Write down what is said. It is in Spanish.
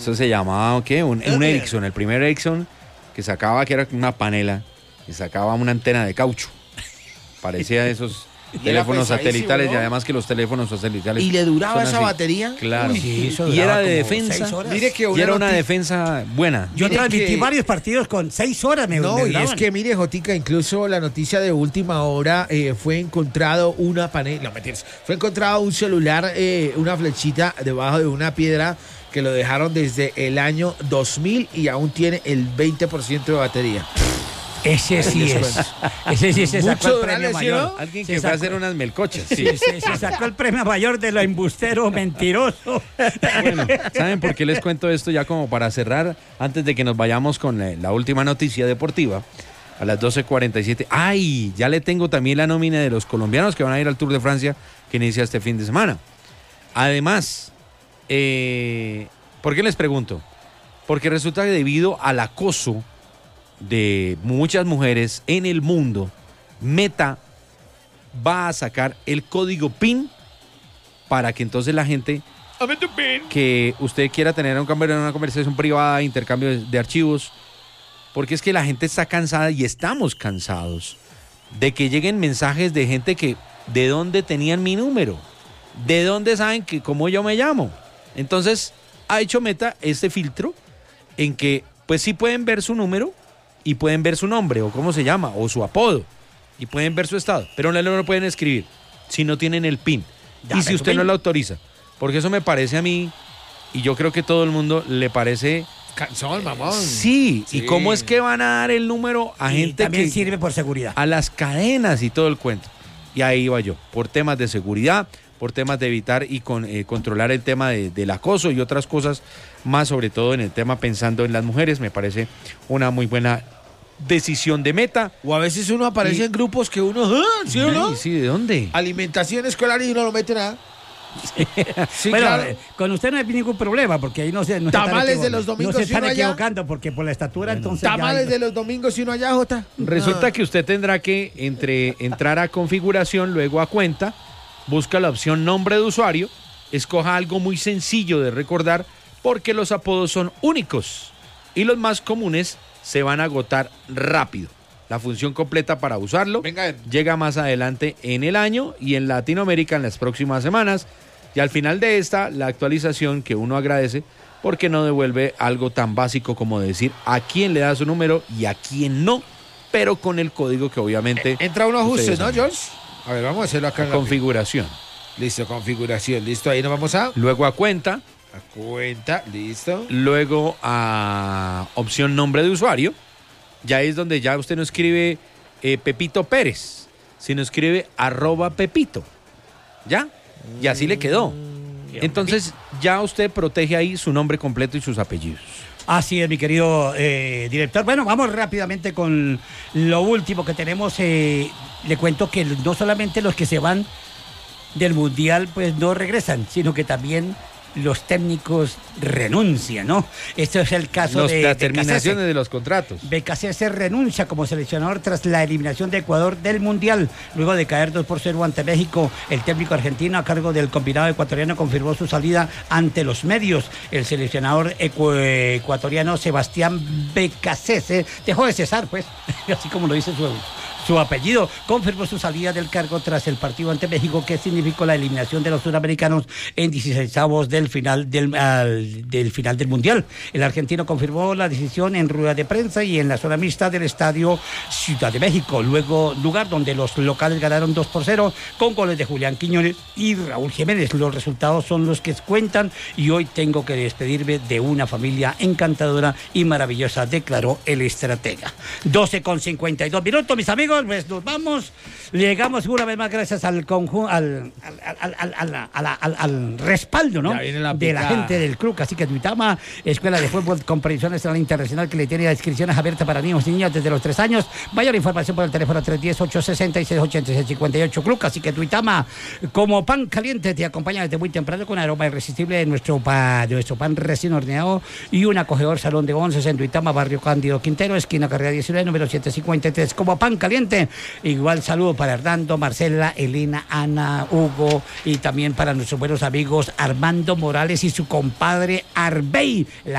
Eso se llamaba, ¿qué? Un Ericsson, el primer Ericsson que sacaba, que era una panela, y sacaba una antena de caucho. Parecía esos teléfonos satelitales, ¿no? Y además que los teléfonos satelitales. ¿Y le duraba esa batería? Claro. Uy, sí, eso y era de como defensa. 6 horas. Mire que Y era una defensa buena. Yo Mire transmití que- varios partidos con 6 horas. Me No, y duraban. es que mire, Jotica, incluso la noticia de última hora fue encontrado una panela, no mentiras, fue encontrado un celular, una flechita debajo de una piedra que lo dejaron desde el año 2000 y aún tiene el 20% de batería. Ese sí es. Ese sí se sacó Mucho el premio durable, ¿sí, mayor. no? Alguien Se que fue a sacó- hacer unas melcochas. Sí, se sacó el premio mayor de lo embustero mentiroso. Bueno, ¿saben por qué les cuento esto ya como para cerrar? Antes de que nos vayamos con la última noticia deportiva, a las 12:47. ¡Ay! Ya le tengo también la nómina de los colombianos que van a ir al Tour de Francia que inicia este fin de semana. Además, ¿por qué les pregunto? Porque resulta que debido al acoso de muchas mujeres en el mundo, Meta va a sacar el código PIN para que entonces la gente que usted quiera tener una conversación privada, intercambio de archivos, porque es que la gente está cansada y estamos cansados de que lleguen mensajes de gente que de dónde tenían mi número, de dónde saben que cómo yo me llamo. Entonces ha hecho Meta este filtro en que pues sí pueden ver su número y pueden ver su nombre o cómo se llama o su apodo y pueden ver su estado, pero no lo pueden escribir si no tienen el PIN y si usted no lo autoriza, porque eso me parece a mí y yo creo que todo el mundo le parece Cansón, mamón. sí. Sí. Y cómo es que van a dar el número a Y gente también que sirve por seguridad. a las cadenas y todo el cuento. Y ahí iba yo, por temas de seguridad, por temas de evitar y controlar el tema del acoso y otras cosas más, sobre todo en el tema pensando en las mujeres, me parece una muy buena decisión de Meta. O a veces uno aparece Y- en grupos que uno, ¿ah? ¿Sí o no? Sí, sí, ¿de dónde? Alimentación escolar y uno no mete nada. Sí, bueno, claro. con usted no hay ningún problema, porque ahí no se Tamales de los domingos no se y uno están allá. equivocando, porque por la estatura entonces ya Tamales hay- de los domingos y uno allá, Jota. Resulta que usted tendrá que entrar a configuración, luego a cuenta, busca la opción nombre de usuario, escoja algo muy sencillo de recordar porque los apodos son únicos y los más comunes se van a agotar rápido. La función completa para usarlo Venga. llega más adelante en el año y en Latinoamérica en las próximas semanas. Y al final de esta, la actualización que uno agradece porque no devuelve algo tan básico como decir a quién le da su número y a quién no, pero con el código que obviamente... Entra unos ajustes, ustedes ¿no, saben. George? A ver, vamos a hacerlo acá en la Configuración. Listo, configuración. Listo, ahí nos vamos a Luego a cuenta, cuenta. Listo. luego a opción nombre de usuario. Ya es donde ya usted no escribe Pepito Pérez, sino escribe @Pepito. ¿Ya? Y así le quedó. Entonces ya usted protege ahí su nombre completo y sus apellidos. Así es, mi querido director. Bueno, vamos rápidamente con lo último que tenemos. Le cuento que no solamente los que se van del Mundial pues no regresan, sino que también los técnicos renuncian, ¿no? Este es el caso Las de terminaciones de los contratos. BKC renuncia como seleccionador tras la eliminación de Ecuador del Mundial. Luego de caer 2-0 ante México, el técnico argentino a cargo del combinado ecuatoriano confirmó su salida ante los medios. El seleccionador ecuatoriano Sebastián BKC dejó de cesar, pues, así como lo dice su apellido, confirmó su salida del cargo tras el partido ante México, que significó la eliminación de los suramericanos en 16avos del final del Mundial. El argentino confirmó la decisión en rueda de prensa y en la zona mixta del estadio Ciudad de México, lugar donde los locales ganaron 2-0 con goles de Julián Quiñones y Raúl Jiménez. Los resultados son los que cuentan y hoy tengo que despedirme de una familia encantadora y maravillosa, declaró el estratega. 12:52 mis amigos. Pues nos vamos, llegamos una vez más gracias al conjunto, al respaldo, ¿no? De la gente del club. Así que Duitama, Escuela de Fútbol Comprensión Nacional Internacional, que le tiene inscripciones abiertas para niños y niñas desde los 3 años. Mayor información por el teléfono 310-866-8658 Club. Así que Duitama, como pan caliente, te acompaña desde muy temprano con aroma irresistible de nuestro pan recién horneado y un acogedor salón de onces en Duitama, barrio Cándido Quintero, esquina Carrera 19, número 753. Como pan caliente. Igual saludo para Hernando, Marcela, Elena, Ana, Hugo y también para nuestros buenos amigos Armando Morales y su compadre Arbey.